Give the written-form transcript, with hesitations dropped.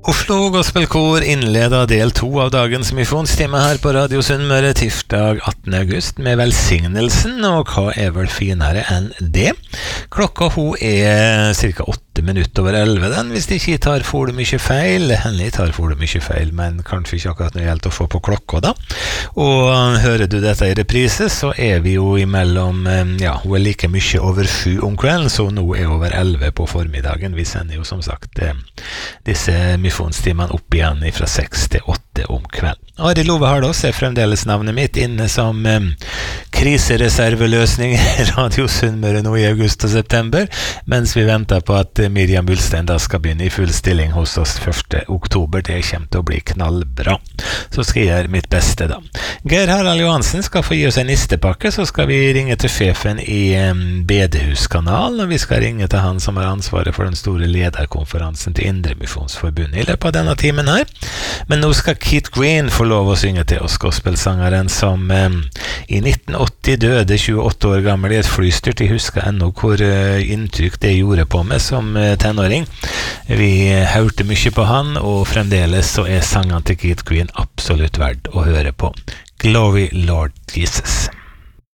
Oslo Gospelkor innleder del 2 av dagens misjonstime her på Radio Sunnmøre tirsdag 18. august med velsignelsen, og hva vel finere enn det? Klokka hun cirka 8 minutter over 11 den, hvis de ikke tar for det mye feil. Henlig tar for det mye feil, men kanskje ikke akkurat noe helt å få på klokka da. Og hører du dette i reprise, så vi jo imellom, hun like mye over 7 om kvelden, så nå over 11 på formiddagen. Vi sender jo som sagt disse misjonstimene opp igjen fra 6 til 8 om kvelden. Arild Ove Hardås fremdeles navnet mitt inne som krisereserveløsning i Radio Sunnmøre nå i august og september, mens vi venter på at Miriam Bulstein da skal begynne i full stilling hos oss 1. oktober. Det kommer til å bli knallbra. Så skal jeg gjøre mitt beste da. Geir Harald Johansen skal få gi oss en nistepakke, så skal vi ringe til sjefen i Bedehuskanalen, og vi skal ringe til han som har ansvaret for den store lederkonferansen til Indremisjonsforbundet i løpet av denne timen her. Men nå skal Keith Green få lov å synge til oss, gospelsangeren som i 1980 døde 28 år gammel i et flystyrt. Jeg husker ennå hvor inntrykk det gjorde på meg som tenåring. Vi hørte mye på han, og fremdeles så sangene til Keith Green absolutt verdt å høre på. Glory Lord Jesus.